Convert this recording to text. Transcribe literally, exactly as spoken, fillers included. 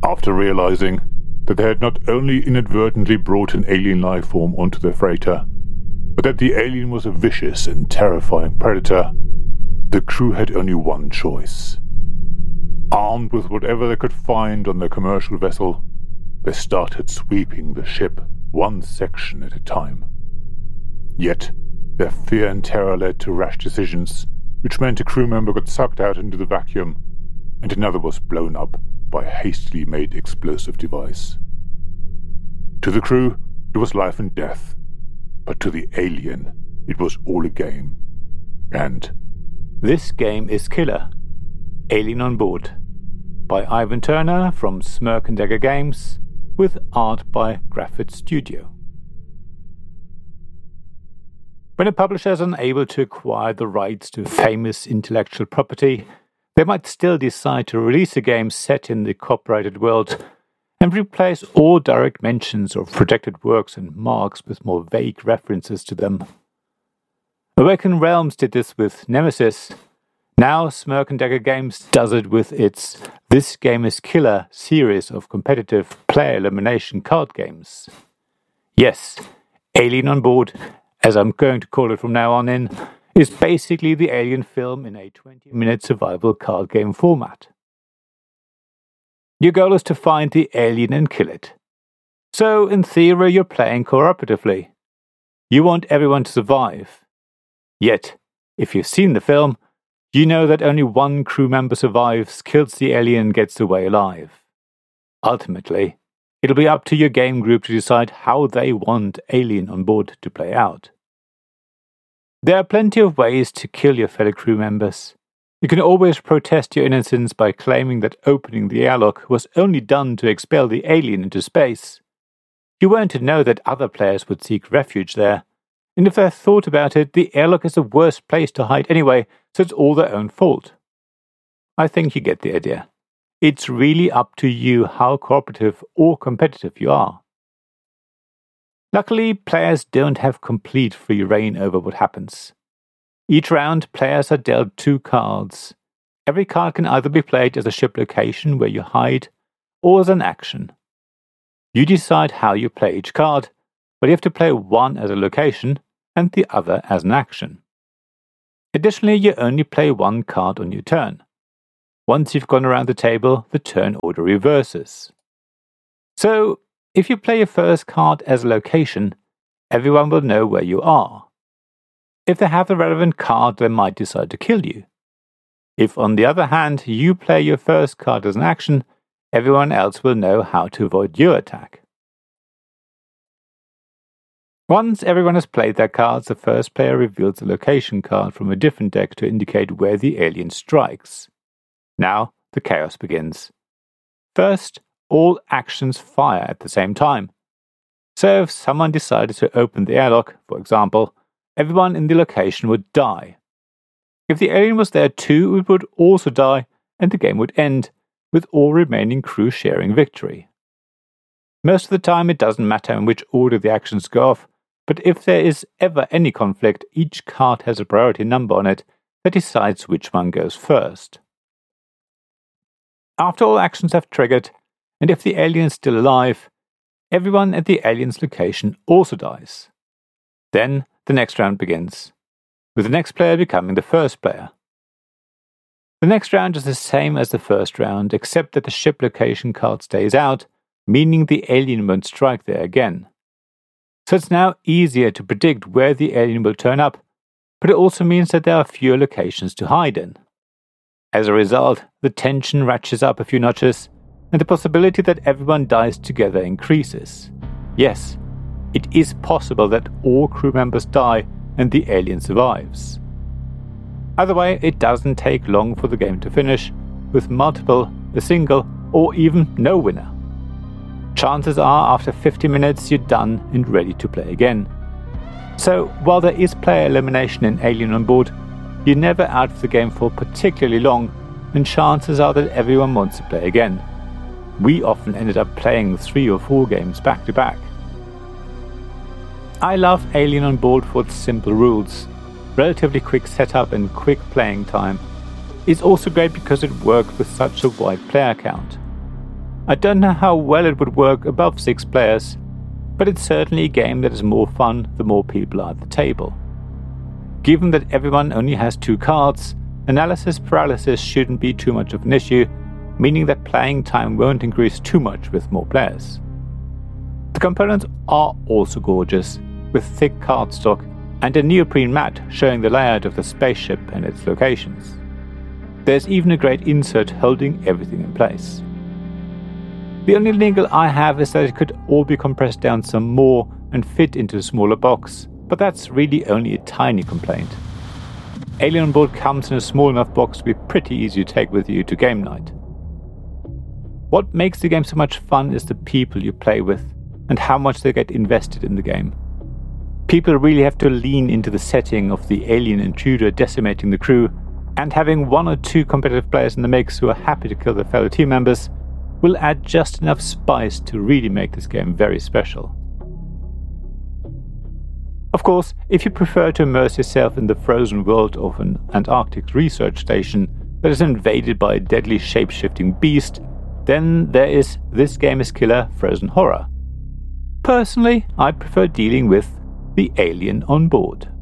After realizing that they had not only inadvertently brought an alien life form onto their freighter, but that the alien was a vicious and terrifying predator, the crew had only one choice. Armed with whatever they could find on their commercial vessel, they started sweeping the ship one section at a time. Yet, their fear and terror led to rash decisions, which meant a crew member got sucked out into the vacuum, and another was blown up by a hastily made explosive device. To the crew, it was life and death, but to the alien, it was all a game. And This Game is Killer, Alien on Board, by Ivan Turner from Smirk and Dagger Games, with art by Graphit Studio. When a publisher is unable to acquire the rights to famous intellectual property, they might still decide to release a game set in the copyrighted world and replace all direct mentions of protected works and marks with more vague references to them. Awakened Realms did this with Nemesis. Now Smirk and Dagger Games does it with its This Game is Killer series of competitive player elimination card games. Yes, Alien on Board, as I'm going to call it from now on in, is basically the Alien film in a twenty-minute survival card game format. Your goal is to find the alien and kill it. So, in theory, you're playing cooperatively. You want everyone to survive. Yet, if you've seen the film, you know that only one crew member survives, kills the alien, and gets away alive. Ultimately, it'll be up to your game group to decide how they want Alien on Board to play out. There are plenty of ways to kill your fellow crew members. You can always protest your innocence by claiming that opening the airlock was only done to expel the alien into space. You weren't to know that other players would seek refuge there, and if they thought about it, the airlock is the worst place to hide anyway, so it's all their own fault. I think you get the idea. It's really up to you how cooperative or competitive you are. Luckily, players don't have complete free reign over what happens. Each round, players are dealt two cards. Every card can either be played as a ship location where you hide, or as an action. You decide how you play each card, but you have to play one as a location and the other as an action. Additionally, you only play one card on your turn. Once you've gone around the table, the turn order reverses. So, if you play your first card as a location, everyone will know where you are. If they have the relevant card, they might decide to kill you. If, on the other hand, you play your first card as an action, everyone else will know how to avoid your attack. Once everyone has played their cards, the first player reveals a location card from a different deck to indicate where the alien strikes. Now, the chaos begins. First, all actions fire at the same time. So if someone decided to open the airlock, for example, everyone in the location would die. If the alien was there too, it would also die, and the game would end, with all remaining crew sharing victory. Most of the time it doesn't matter in which order the actions go off, but if there is ever any conflict, each card has a priority number on it that decides which one goes first. After all actions have triggered, and if the alien is still alive, everyone at the alien's location also dies. Then the next round begins, with the next player becoming the first player. The next round is the same as the first round, except that the ship location card stays out, meaning the alien won't strike there again. So it's now easier to predict where the alien will turn up, but it also means that there are fewer locations to hide in. As a result, the tension ratchets up a few notches, and the possibility that everyone dies together increases. Yes, it is possible that all crew members die and the alien survives. Either way, it doesn't take long for the game to finish, with multiple, a single, or even no winner. Chances are after fifty minutes you're done and ready to play again. So, while there is player elimination in Alien on Board, you're never out of the game for particularly long, and chances are that everyone wants to play again. We often ended up playing three or four games back to back. I love Alien on Board for its simple rules, relatively quick setup and quick playing time. It's also great because it works with such a wide player count. I don't know how well it would work above six players, but it's certainly a game that is more fun the more people are at the table. Given that everyone only has two cards, analysis paralysis shouldn't be too much of an issue, meaning that playing time won't increase too much with more players. The components are also gorgeous, with thick cardstock and a neoprene mat showing the layout of the spaceship and its locations. There's even a great insert holding everything in place. The only niggle I have is that it could all be compressed down some more and fit into a smaller box, but that's really only a tiny complaint. Alien on Board comes in a small enough box to be pretty easy to take with you to game night. What makes the game so much fun is the people you play with and how much they get invested in the game. People really have to lean into the setting of the alien intruder decimating the crew, and having one or two competitive players in the mix who are happy to kill their fellow team members will add just enough spice to really make this game very special. Of course, if you prefer to immerse yourself in the frozen world of an Antarctic research station that is invaded by a deadly shape-shifting beast, then there is This Game is Killer Frozen Horror. Personally, I prefer dealing with the alien on board.